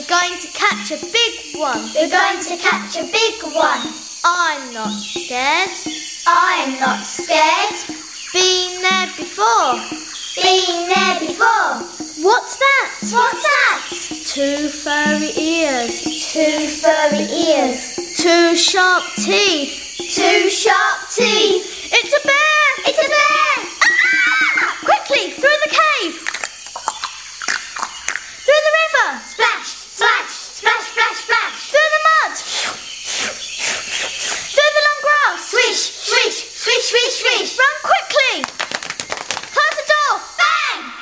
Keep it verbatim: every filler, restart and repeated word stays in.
We're going to catch a big one. We're going to catch a big one. I'm not scared. I'm not scared. Been there before. Been there before. What's that? What's that? Two furry ears. Two furry ears. Two sharp teeth.